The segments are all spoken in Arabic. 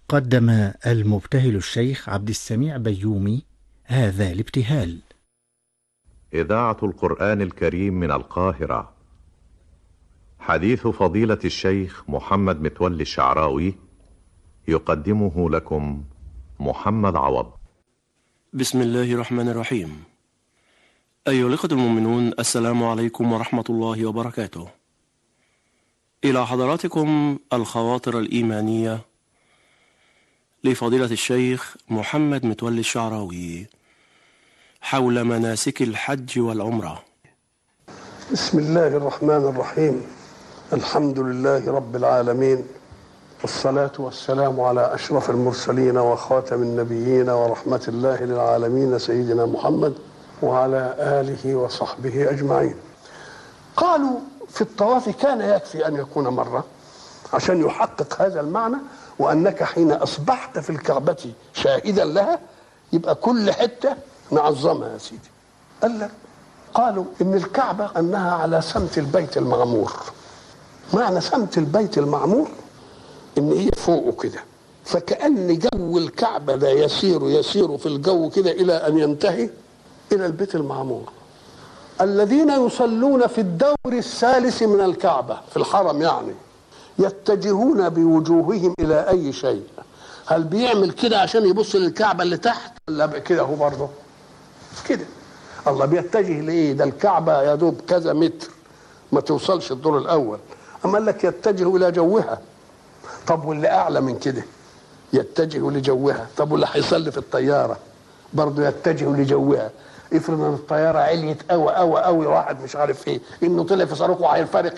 قدم المبتهل الشيخ عبد السميع بيومي هذا الابتهال. إذاعة القرآن الكريم من القاهرة. حديث فضيلة الشيخ محمد متولي الشعراوي يقدمه لكم محمد عوض. بسم الله الرحمن الرحيم. أيها الأخوة المؤمنون، السلام عليكم ورحمة الله وبركاته. إلى حضراتكم الخواطر الإيمانية لفضيلة الشيخ محمد متولي الشعراوي حول مناسك الحج والعمرة. بسم الله الرحمن الرحيم. الحمد لله رب العالمين، والصلاة والسلام على أشرف المرسلين وخاتم النبيين ورحمة الله للعالمين سيدنا محمد وعلى آله وصحبه أجمعين. قالوا في الطواف كان يكفي أن يكون مرة عشان يحقق هذا المعنى، وأنك حين أصبحت في الكعبة شاهدا لها يبقى كل حتة نعظمها يا سيدي. قال لك قالوا إن الكعبة أنها على سمت البيت المعمور. معنى سمت البيت المعمور إن هي فوقه كده، فكأن جو الكعبة ده يسير في الجو كده إلى أن ينتهي إلى البيت المعمور. الذين يصلون في الدور الثالث من الكعبة في الحرم يعني يتجهون بوجوههم إلى أي شيء. هل بيعمل كده عشان يبص للكعبة اللي تحت، ولا كده هو برضه كده؟ الله بيتجه لإيه؟ ده الكعبة يا دوب كذا متر ما توصلش الدور الأول، أما قال لك يتجه إلى جوها. طب واللي أعلى من كده يتجه لجوها. طب واللي هيصلي في الطيارة برضه يتجه لجوها. افرض ان الطياره عليت قوي واحد مش عارف ايه، انه طلع في صاروخه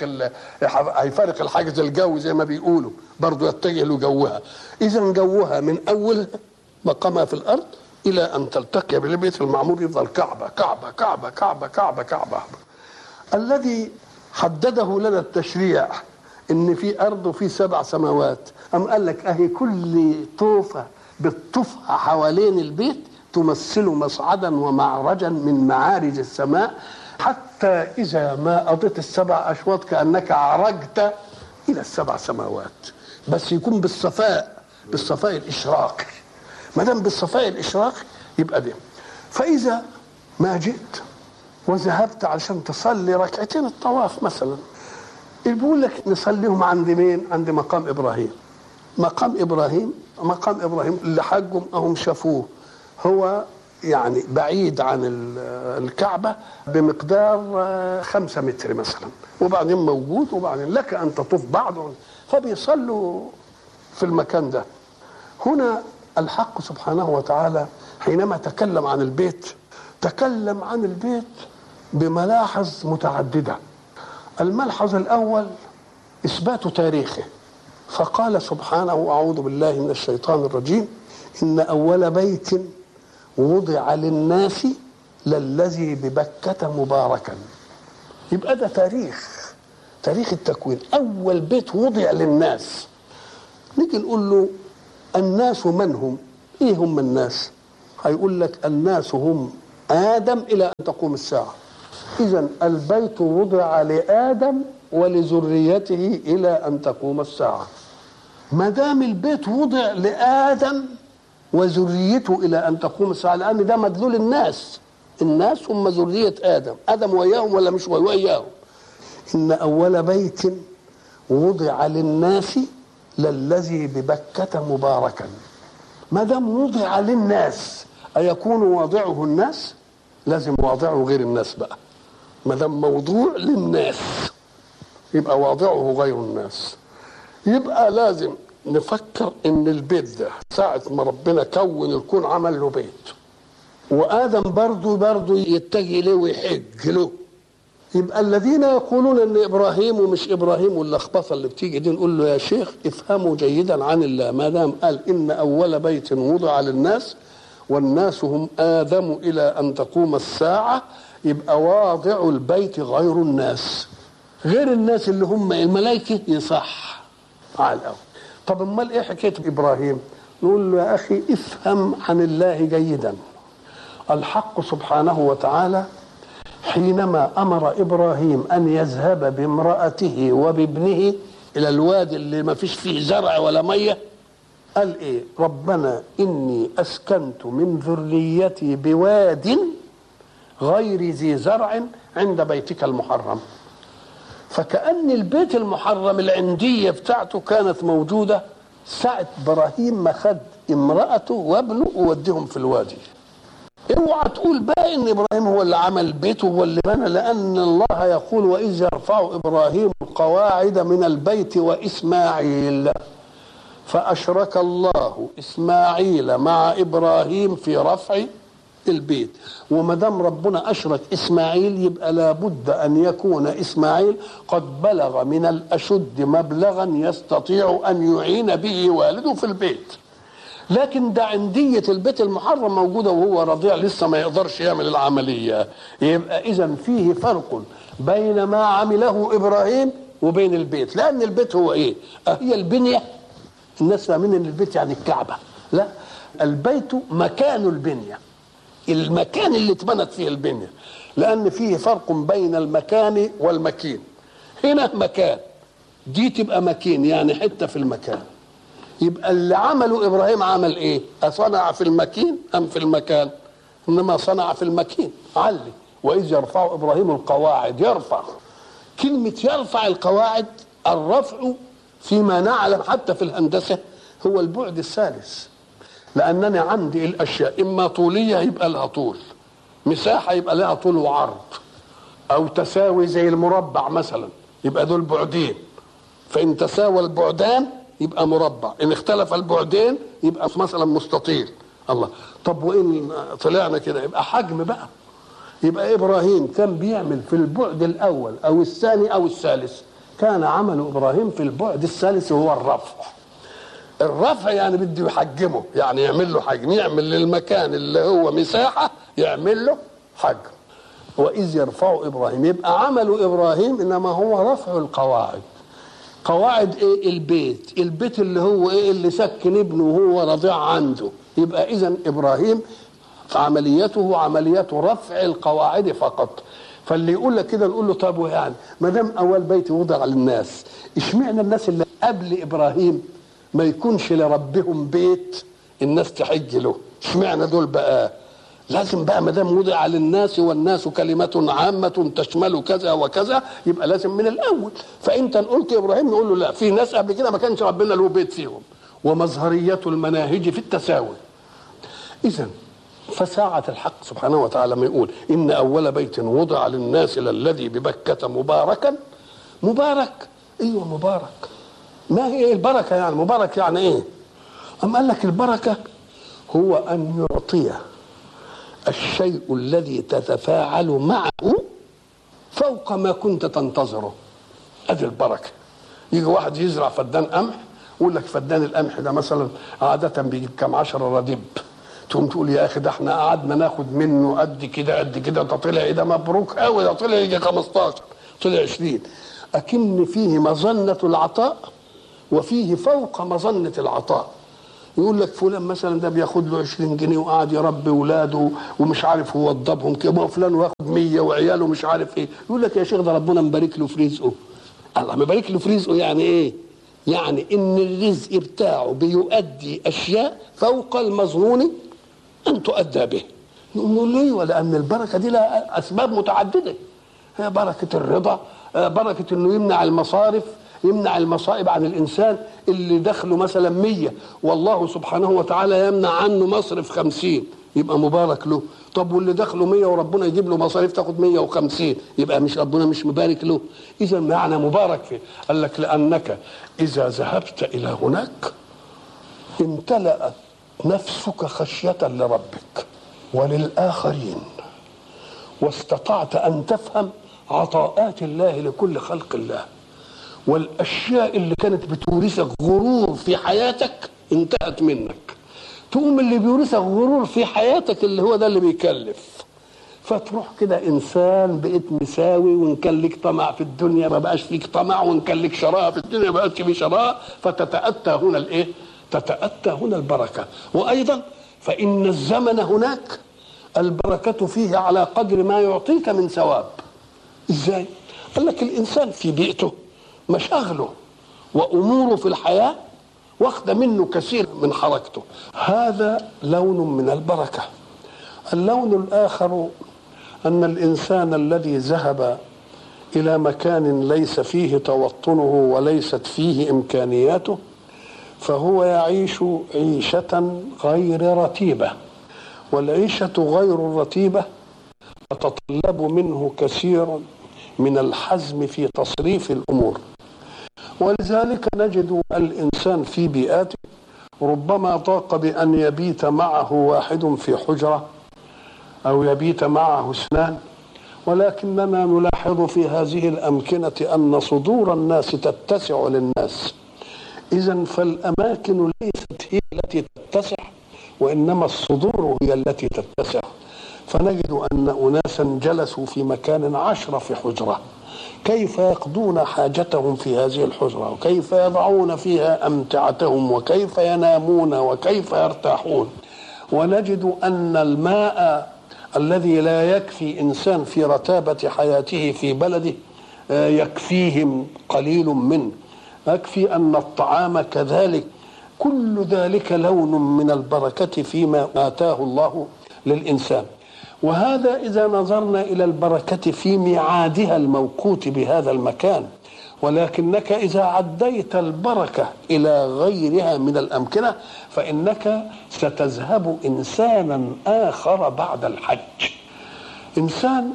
هيفارق الحاجز الجوي زي ما بيقولوا، برضه يتجه لجوها. اذا جوها من اول مقامها في الارض الى ان تلتقي بالبيت المعمور يفضل كعبه كعبه كعبه كعبه كعبه كعبه. الذي حدده لنا التشريع ان في ارض وفي 7 سماوات، ام قال لك اهي كل طوفه بالطوفه حوالين البيت تمثل مصعدا ومعرجا من معارج السماء، حتى إذا ما قضيت 7 أشواط كأنك عرجت إلى 7 سماوات، بس يكون بالصفاء الإشراقي. ما دام بالصفاء الإشراقي يبقى ده. فإذا ما جئت وذهبت عشان تصلي ركعتين الطواف مثلا، بيقول لك نصليهم عند مين؟ عند مقام إبراهيم. مقام إبراهيم اللي حجهم أهم شافوه هو يعني بعيد عن الكعبة بمقدار 5 متر مثلا، وبعدين موجود، وبعدين لك أن تطوف بعضهم، فبيصلوا في المكان ده. هنا الحق سبحانه وتعالى حينما تكلم عن البيت بملاحظ متعددة. الملحظ الأول إثبات تاريخه، فقال سبحانه: أعوذ بالله من الشيطان الرجيم، إن أول بيت وضع للناس للذي ببكة مباركا. يبقى ده تاريخ التكوين، أول بيت وضع للناس. نيجي نقول له الناس من هم؟ إيه هم الناس؟ هيقول لك الناس هم آدم إلى أن تقوم الساعة. إذن البيت وضع لآدم ولذريته إلى أن تقوم الساعة. ما دام البيت وضع لآدم وذريته إلى أن تقوم الساعة، لأن ده مدلول الناس هم ذرية آدم وياهم ولا مش وياهم. إن أول بيت وضع للناس للذي ببكة مباركا. ما دام وضع للناس أيكون واضعه الناس؟ لازم واضعه غير الناس بقى. ما دام موضوع للناس يبقى واضعه غير الناس. يبقى لازم نفكر ان البيت ده ساعة ما ربنا كون الكون عمل له بيت، وآدم برضو يتجه له ويحج له. يبقى الذين يقولون ان إبراهيم ومش إبراهيم واللخبطة اللي بتيجي دي، نقول له يا شيخ افهموا جيدا عن الله. ما دام قال إن أول بيت وضع للناس والناس هم آدم إلى أن تقوم الساعة، يبقى واضع البيت غير الناس، غير الناس اللي هم الملائكة. يصح على الأول. طب امال ايه حكايه ابراهيم؟ نقول له يا اخي افهم عن الله جيدا. الحق سبحانه وتعالى حينما امر ابراهيم ان يذهب بامراته وبابنه الى الوادي اللي ما فيش فيه زرع ولا ميه، قال ايه؟ ربنا اني اسكنت من ذريتي بواد غير ذي زرع عند بيتك المحرم. فكأن البيت المحرم العندية بتاعته كانت موجودة ساعة إبراهيم ما خد امرأته وابنه ووديهم في الوادي. اوعى تقول بقى ان ابراهيم هو اللي عمل بيته وهو اللي بنى، لان الله يقول واذ يرفع ابراهيم القواعد من البيت واسماعيل، فاشرك الله اسماعيل مع ابراهيم في رفع البيت. وما دام ربنا اشرك اسماعيل يبقى لابد ان يكون اسماعيل قد بلغ من الاشد مبلغا يستطيع ان يعين به والده في البيت. لكن ده عندية البيت المحرم موجودة وهو رضيع لسه ما يقدرش يعمل العملية. يبقى إذن فيه فرق بين ما عمله إبراهيم وبين البيت، لأن البيت هو إيه؟ هي البنية. الناس فاهمين إن البيت يعني الكعبة، لا، البيت مكان البنية، المكان اللي اتبنت فيه البنية، لأن فيه فرق بين المكان والمكين. هنا مكان، دي تبقى مكين يعني حتة في المكان. يبقى اللي عمله ابراهيم عمل ايه؟ اصنع في المكين ام في المكان؟ انما صنع في المكين. علي واذ يرفع ابراهيم القواعد. يرفع، كلمه يرفع القواعد، الرفع فيما نعلم حتى في الهندسه هو البعد الثالث، لانني عندي الاشياء اما طوليه يبقى لها طول، مساحه يبقى لها طول وعرض، او تساوي زي المربع مثلا يبقى دول بعدين، فان تساوى البعدان يبقى مربع، ان اختلف البعدين يبقى مثلا مستطيل. الله، طب وان طلعنا كده يبقى حجم بقى. يبقى ابراهيم كان بيعمل في البعد الاول او الثاني او الثالث، كان عمل ابراهيم في البعد الثالث وهو الرفع. الرفع يعني بده يحجمه، يعني يعمل له حجم، يعمل للمكان اللي هو مساحه يعمل له حجم. واذ يرفع ابراهيم، يبقى عمل ابراهيم انما هو رفع القواعد. قواعد ايه؟ البيت. البيت اللي هو ايه؟ اللي سكن ابنه وهو رضيع عنده. يبقى اذا ابراهيم عمليته عمليه رفع القواعد فقط. فاللي يقول لك كده نقول له طب يعني ما دام اول بيت وضع للناس، اشمعنى الناس اللي قبل ابراهيم ما يكونش لربهم بيت الناس تحج له؟ اشمعنى دول بقى؟ لازم بقى ما دام وضع للناس والناس كلمة عامة تشمل كذا وكذا يبقى لازم من الأول. فأنت قلت إبراهيم نقول له لا، في ناس قبل كده ما كانش ربنا له بيت فيهم، ومظهرية المناهج في التساوي. إذن فساعة الحق سبحانه وتعالى ما يقول إن أول بيت وضع للناس للذي ببكة مباركا. مبارك، أيوه مبارك. ما هي البركة يعني؟ مبارك يعني إيه؟ أم قال لك البركة هو أن يعطيه الشيء الذي تتفاعل معه فوق ما كنت تنتظره. ادي البركه. يجي واحد يزرع فدان قمح يقول لك فدان القمح ده مثلا عاده بيجيب كام 10 رديب، تقوم تقول يا اخي ده احنا قعدنا ناخد منه قد كده قد كده، ده طلع ايه؟ ده مبروك قوي، ده طلع يجي 15، طلع 20. اكن فيه مظنه العطاء وفيه فوق مظنه العطاء. يقول لك فلان مثلا ده بياخد له 20 جنيه وقاعد يربي اولاده ومش عارف هو وضبهم كده، وفلان واخد 100 وعياله مش عارف ايه. يقول لك يا شيخ ده ربنا مبارك له في رزقه. الله مبارك له في رزقه يعني ايه؟ يعني ان الرزق بتاعه بيؤدي اشياء فوق المظنون ان تؤدى به. نقول له ايوه، لان البركه دي لها اسباب متعدده. هي بركه الرضا، بركه انه يمنع المصارف، يمنع المصائب عن الانسان اللي دخله مثلا 100 والله سبحانه وتعالى يمنع عنه مصرف 50 يبقى مبارك له. طب واللي دخله 100 وربنا يجيب له مصاريف تاخد 150 يبقى مش ربنا مش مبارك له؟ اذا معنى مبارك فيه. قال لك لانك اذا ذهبت الى هناك امتلأت نفسك خشية لربك وللآخرين، واستطعت ان تفهم عطاءات الله لكل خلق الله، والاشياء اللي كانت بتورثك غرور في حياتك انتهت منك. تقوم اللي بيورثك غرور في حياتك اللي هو ده اللي بيكلف، فتروح كده انسان بقيت مساوي، وان كان لك طمع في الدنيا ما بقاش فيك طمع، وان كان لك شراء في الدنيا ما بقاش فيك شراء، فتتأتى هنا الايه؟ تتأتى هنا البركة. وايضا فان الزمن هناك البركة فيه على قدر ما يعطيك من ثواب. ازاي؟ قال لك الانسان في بيئته مشاغله واموره في الحياه واخده منه كثير من حركته. هذا لون من البركة. اللون الآخر أن الإنسان الذي ذهب إلى مكان ليس فيه توطنه وليست فيه إمكانياته فهو يعيش عيشة غير رتيبة، والعيشة غير الرتيبة تتطلب منه كثيرا من الحزم في تصريف الأمور. ولذلك نجد الإنسان في بيئات ربما ضاق بأن يبيت معه واحد في حجرة أو يبيت معه اثنان، ولكننا نلاحظ في هذه الأمكنة أن صدور الناس تتسع للناس. إذن فالأماكن ليست هي التي تتسع، وإنما الصدور هي التي تتسع. فنجد أن أناسا جلسوا في مكان 10 في حجرة، كيف يقضون حاجتهم في هذه الحجرة، وكيف يضعون فيها أمتعتهم، وكيف ينامون، وكيف يرتاحون. ونجد أن الماء الذي لا يكفي إنسان في رتابة حياته في بلده يكفيهم قليل منه، يكفي أن الطعام كذلك. كل ذلك لون من البركة فيما آتاه الله للإنسان. وهذا إذا نظرنا إلى البركة في ميعادها الموقوت بهذا المكان. ولكنك إذا عديت البركة إلى غيرها من الأمكنة فإنك ستذهب إنسانا آخر بعد الحج. إنسان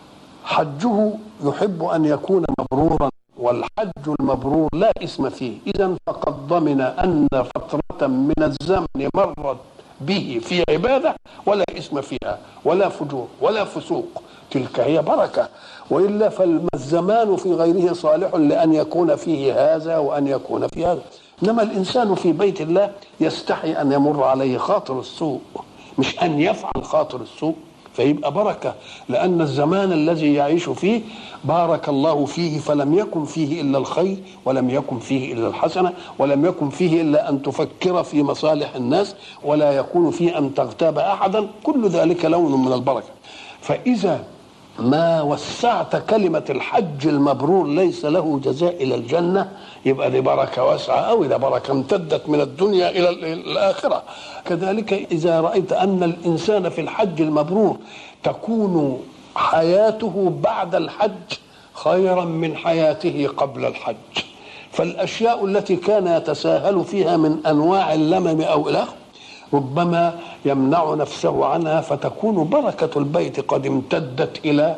حجه يحب أن يكون مبرورا، والحج المبرور لا إثم فيه. إذن فقد ضمن أن فترة من الزمن مرت به في عبادة ولا إثم فيها ولا فجور ولا فسوق، تلك هي بركة. وإلا فالزمان في غيره صالح لأن يكون فيه هذا وأن يكون فيه هذا. إنما الإنسان في بيت الله يستحي أن يمر عليه خاطر السوء، مش أن يفعل خاطر السوء، فيبقى بركة. لأن الزمان الذي يعيش فيه بارك الله فيه، فلم يكن فيه إلا الخير، ولم يكن فيه إلا الحسنة، ولم يكن فيه إلا أن تفكر في مصالح الناس، ولا يكون فيه أن تغتاب أحدا. كل ذلك لون من البركة. فإذا ما وسعت كلمة الحج المبرور ليس له جزاء إلى الجنة، يبقى دي بركة واسعة أو ده بركة امتدت من الدنيا إلى الآخرة. كذلك إذا رأيت أن الإنسان في الحج المبرور تكون حياته بعد الحج خيرا من حياته قبل الحج، فالأشياء التي كان يتساهل فيها من أنواع اللمم أو إله ربما يمنع نفسه عنها، فتكون بركة البيت قد امتدت إلى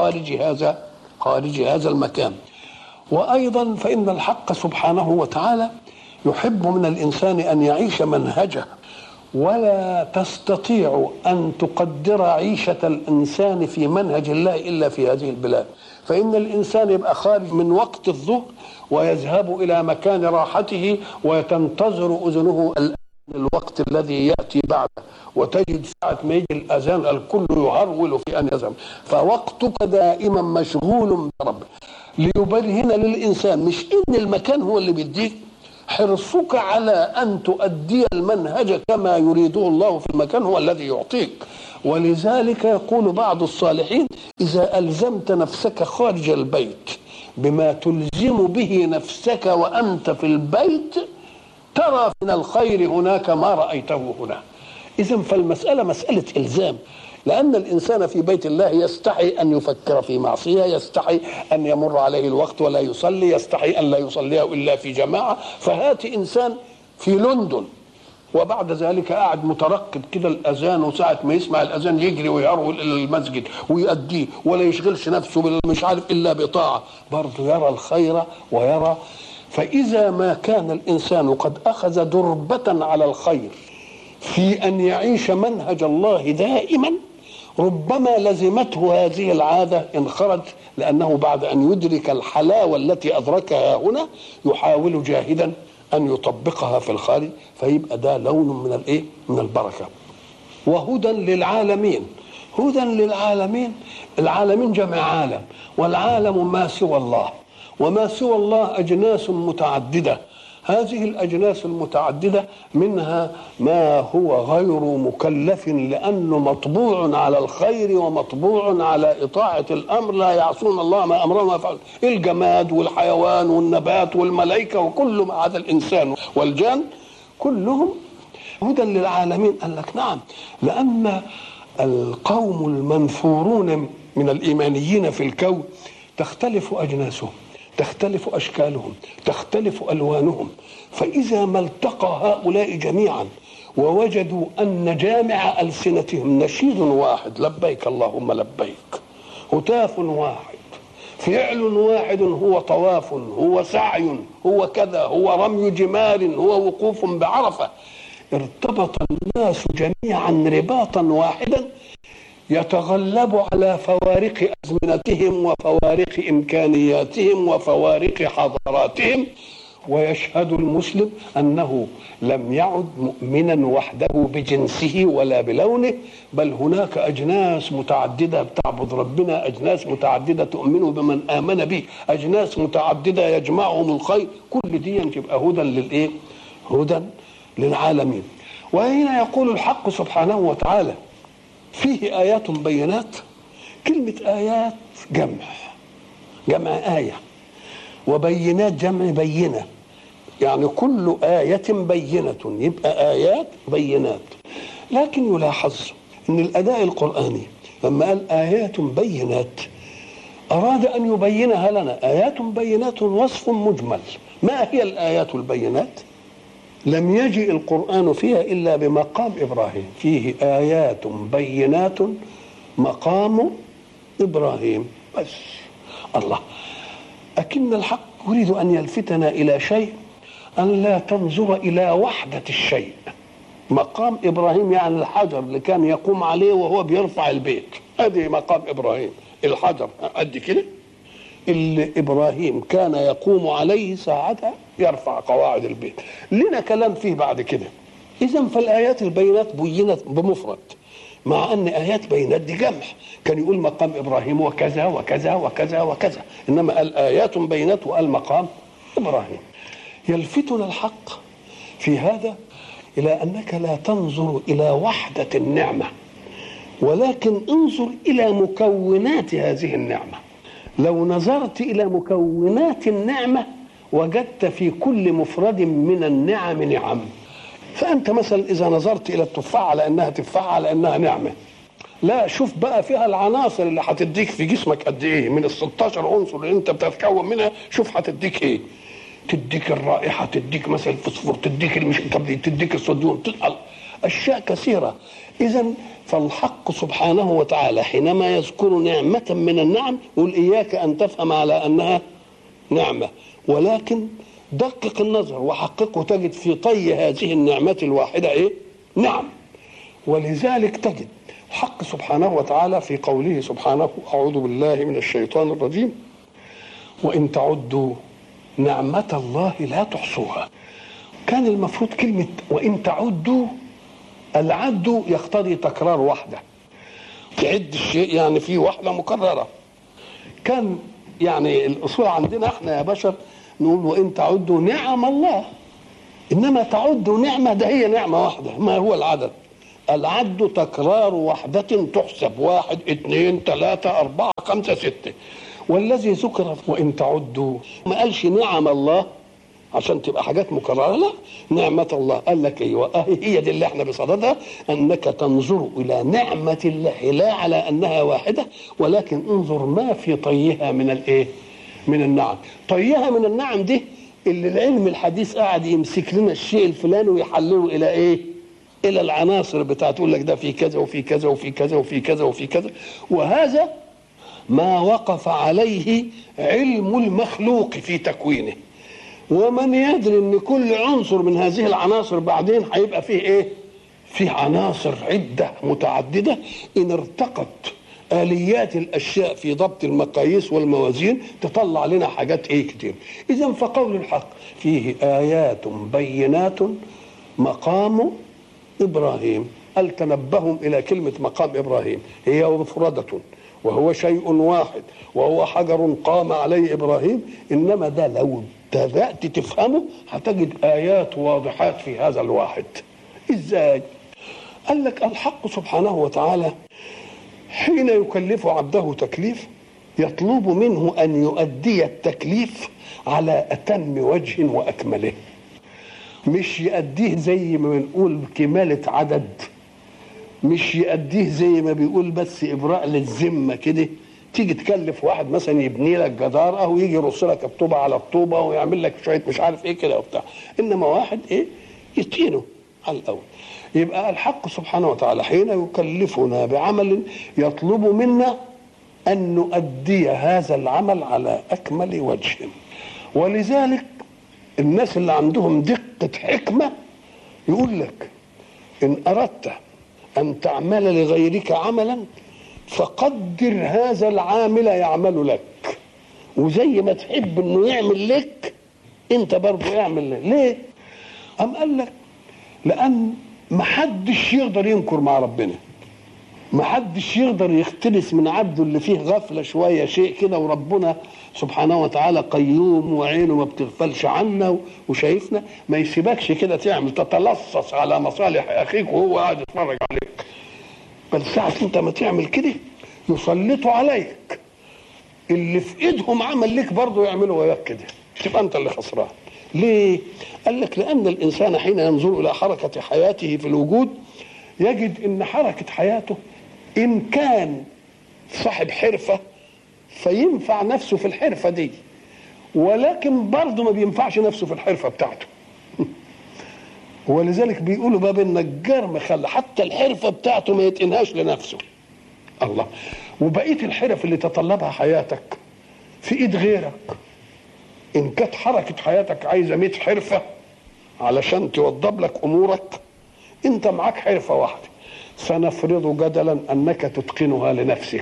خارج هذا المكان. وأيضا فإن الحق سبحانه وتعالى يحب من الإنسان أن يعيش منهجه، ولا تستطيع أن تقدر عيشة الإنسان في منهج الله إلا في هذه البلاد. فإن الإنسان يبقى خارج من وقت الظهر ويذهب إلى مكان راحته وتنتظر أذنه الوقت الذي يأتي بعده، وتجد ساعة ما يجي الأذان الكل يهرول في أن يذهب، فوقتك دائما مشغول بربك. ليبرهن للإنسان مش إن المكان هو اللي بيديك، حرصك على أن تؤدي المنهج كما يريده الله في المكان هو الذي يعطيك. ولذلك يقول بعض الصالحين: إذا ألزمت نفسك خارج البيت بما تلزم به نفسك وأنت في البيت ترى من الخير هناك ما رأيته هنا. إذن فالمسألة مسألة إلزام، لأن الإنسان في بيت الله يستحي أن يفكر في معصية، يستحي أن يمر عليه الوقت ولا يصلي، يستحي أن لا يصليه إلا في جماعة. فهات إنسان في لندن وبعد ذلك قاعد مترقب كده الأذان، وساعة ما يسمع الأذان يجري ويهرول إلى المسجد ويؤديه ولا يشغلش نفسه مش عارف إلا بطاعة، برضه يرى الخير ويرى. فإذا ما كان الإنسان قد أخذ دربة على الخير في أن يعيش منهج الله دائما، ربما لزمته هذه العادة إن خرج، لأنه بعد أن يدرك الحلاوة التي أدركها هنا يحاول جاهدا أن يطبقها في الخارج، فيبقى ده لون من البركة. وهدى للعالمين. هدى للعالمين، العالمين جمع عالم، والعالم ما سوى الله، وما سوى الله أجناس متعددة. هذه الأجناس المتعددة منها ما هو غير مكلف لأنه مطبوع على الخير ومطبوع على إطاعة الأمر، لا يعصون الله ما أمرهم ما يفعلون. الجماد والحيوان والنبات والملائكة وكل ما هذا الإنسان والجان كلهم هدى للعالمين. قال لك نعم، لأن القوم المنثورون من الإيمانيين في الكون تختلف أجناسهم، تختلف أشكالهم، تختلف ألوانهم، فإذا ما التقى هؤلاء جميعا ووجدوا أن جامع ألسنتهم نشيد واحد، لبيك اللهم لبيك، هتاف واحد، فعل واحد، هو طواف، هو سعي، هو كذا، هو رمي جمال، هو وقوف بعرفة، ارتبط الناس جميعا رباطا واحدا يتغلب على فوارق أزمنتهم وفوارق إمكانياتهم وفوارق حضاراتهم، ويشهد المسلم أنه لم يعد مؤمنا وحده بجنسه ولا بلونه، بل هناك أجناس متعددة بتعبد ربنا، أجناس متعددة تؤمن بمن آمن به، أجناس متعددة يجمعهم الخير، كل دي تبقى هدى للإيه؟ هدى للعالمين. وهنا يقول الحق سبحانه وتعالى فيه آيات بينات. كلمة آيات جمع آية، وبينات جمع بينة، يعني كل آية بينة يبقى آيات بينات. لكن يلاحظ أن الأداء القرآني لما قال آيات بينات أراد أن يبينها لنا. آيات بينات وصف مجمل. ما هي الآيات البينات؟ لم يجئ القرآن فيها إلا بمقام إبراهيم، فيه آيات بينات مقام إبراهيم بس. الله، أكن الحق يريد أن يلفتنا إلى شيء، أن لا تنظر إلى وحدة الشيء. مقام إبراهيم يعني الحجر اللي كان يقوم عليه وهو بيرفع البيت، هذه مقام إبراهيم، الحجر قد كده اللي إبراهيم كان يقوم عليه ساعتها يرفع قواعد البيت. لنا كلام فيه بعد كده. إذن فالآيات البينات بينت بمفرد، مع أن آيات بينات دي جمع، كان يقول مقام إبراهيم وكذا وكذا وكذا وكذا، إنما قال آيات بينات وقال مقام إبراهيم. يلفتنا الحق في هذا إلى أنك لا تنظر إلى وحدة النعمة، ولكن انظر إلى مكونات هذه النعمة. لو نظرت إلى مكونات النعمة وجدت في كل مفرد من النعم نعم. فأنت مثلا إذا نظرت إلى التفاحة على أنها تفاحة على أنها نعمة، لا، شوف بقى فيها العناصر اللي هتديك في جسمك قد إيه من ال16 عنصر اللي أنت بتتكون منها. شوف هتديك إيه، تديك الرائحة، تديك مثلا الفوسفور، تديك تديك الصوديوم، أشياء كثيرة. إذن فالحق سبحانه وتعالى حينما يذكر نعمة من النعم يقول إياك أن تفهم على أنها نعمة، ولكن دقق النظر وحققه تجد في طي هذه النعمة الواحدة إيه؟ نعم. ولذلك تجد الحق سبحانه وتعالى في قوله سبحانه: أعوذ بالله من الشيطان الرجيم، وإن تعدوا نعمة الله لا تحصوها. كان المفروض كلمة وإن تعدوا، العد يقتضي تكرار واحدة، تعد الشيء يعني في واحدة مكررة. كان يعني الأصول عندنا احنا يا بشر نقول وإن تعدوا نعم الله، إنما تعدوا نعمة ده هي نعمة واحدة. ما هو العدد؟ العد تكرار وحدة تحسب، 1 2 3 4 5 6. والذي ذكر وإن تعدوا ما قالش نعم الله عشان تبقى حاجات مكررة، لا، نعمة الله. قال لك ايوه هي دي اللي احنا بصددها، انك تنظر الى نعمة الله لا على انها واحدة، ولكن انظر ما في طيها من الايه؟ من النعم. طيها من النعم دي اللي العلم الحديث قاعد يمسك لنا الشيء الفلاني ويحلله الى ايه؟ الى العناصر بتاعته، يقول لك ده في كذا وفي كذا وفي كذا وفي كذا وفي كذا. وهذا ما وقف عليه علم المخلوق في تكوينه. ومن يدري ان كل عنصر من هذه العناصر بعدين هيبقى فيه ايه؟ فيه عناصر عدة متعددة ان ارتقت آليات الاشياء في ضبط المقاييس والموازين تطلع لنا حاجات ايه كتير. اذا فقول الحق فيه آيات بينات مقام إبراهيم. قال تنبههم الى كلمة مقام إبراهيم، هي مفردة وهو شيء واحد وهو حجر قام عليه إبراهيم، إنما ده لو تأتي تفهمه هتجد آيات واضحات في هذا الواحد. إزاي؟ قال لك الحق سبحانه وتعالى حين يكلف عبده تكليف يطلب منه أن يؤدي التكليف على أتم وجه وأكمله، مش يؤديه زي ما بنقول كمالة عدد، مش يؤديه زي ما بيقول بس إبراء للذمة كده. تيجي تكلف واحد مثلا يبني لك جدار أو يجي يرص لك الطوبة على الطوبة ويعمل لك شوية مش عارف إيه كده وبتاع، إنما واحد إيه يتقينه على الأول. يبقى الحق سبحانه وتعالى حين يكلفنا بعمل يطلب منا أن نؤدي هذا العمل على أكمل وجه. ولذلك الناس اللي عندهم دقة حكمة يقول لك إن أردت أن تعمل لغيرك عملا فقدر هذا العامل يعمل لك، وزي ما تحب إنه يعمل لك أنت برضه اعمل لك. ليه؟ أم قال لك لأن محدش يقدر ينكر مع ربنا، محدش يقدر يختلس من عبده اللي فيه غفلة شوية شيء كده، وربنا سبحانه وتعالى قيوم وعينه ما بتغفلش عنا وشايفنا، ما يسيبكش كده تعمل تتلصص على مصالح أخيك وهو قاعد يتفرج عليك، بل ساعة انت ما تعمل كده يسلطوا عليك اللي في ايدهم عمل لك برضه يعملوا وياك كده، تبقى انت اللي خسران. ليه؟ قال لك لأن الإنسان حين ينظر إلى حركة حياته في الوجود يجد إن حركة حياته إن كان صاحب حرفة فينفع نفسه في الحرفة دي، ولكن برضه ما بينفعش نفسه في الحرفة بتاعته. ولذلك بيقولوا باب النجار مخلى حتى الحرفة بتاعته ما يتقنهاش لنفسه. الله. وبقية الحرف اللي تطلبها حياتك في إيد غيرك. إن كانت حركة حياتك عايزة 100 حرفة علشان توضب لك أمورك، أنت معاك حرفة واحدة، سنفرض جدلا أنك تتقنها لنفسك.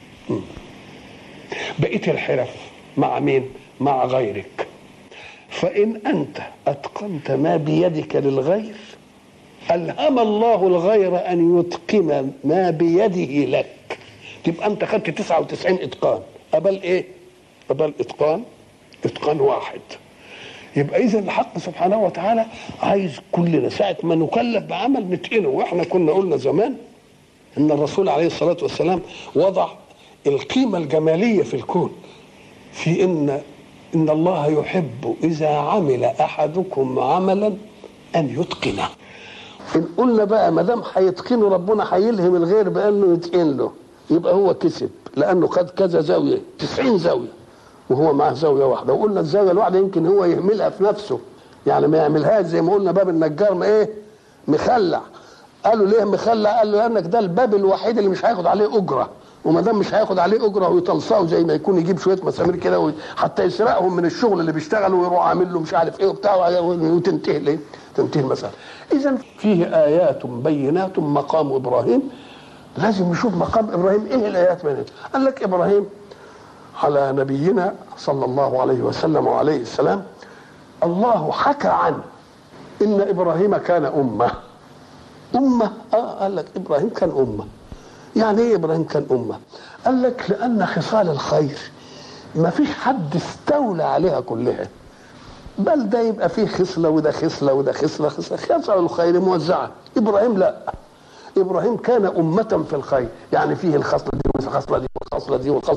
بقية الحرف مع مين؟ مع غيرك. فإن أنت أتقنت ما بيدك للغير ألهم الله الغير أن يتقن ما بيده لك، تبقى أنت خدت 99 إتقان، قبل إيه؟ قبل إتقان واحد. يبقى إذا الحق سبحانه وتعالى عايز كلنا ساعة ما نكلف بعمل نتقنه. وإحنا كنا قلنا زمان إن الرسول عليه الصلاة والسلام وضع القيمة الجمالية في الكون في إن الله يحب إذا عمل أحدكم عملا أن يتقنه. إن قلنا بقى ما دام هيتقنه ربنا هيلهم الغير بأنه يتقن له، يبقى هو كسب، لأنه خد كذا زاوية 90 زاوية وهو معاه زاوية واحدة. وقلنا الزاوية الواحدة يمكن هو يهملها في نفسه، يعني ما يعملهاش زي ما قلنا باب النجار ما إيه مخلع. قالوا ليه مخلع؟ قال له لأنك ده الباب الوحيد اللي مش هياخد عليه أجرة، وما دام مش هياخد عليه أجرة ويطلصه زي ما يكون يجيب شوية مسامير كده حتى يسرقهم من الشغل اللي بيشتغلوا ويروح عامل له مش عارف إيه وبتاع وتنتهي ليه؟ تنتهي المسألة. إذا فيه آيات بينات مقام إبراهيم. لازم نشوف مقام إبراهيم إيه الآيات بينات. قال لك إبراهيم على نبينا صلى الله عليه وسلم وعليه السلام الله حكى عنه إن إبراهيم كان أمة. قال لك إبراهيم كان أمة. يعني إيه إبراهيم كان أمة؟ قال لك لأن خصال الخير ما فيش حد استولى عليها كلها، بل ده يبقى فيه خصلة وده خصلة وده خصلة. خصال الخير موزعة. إبراهيم لا، إبراهيم كان أمة في الخير، يعني فيه الخصلة دي والخصلة دي والخصلة دي والخصلة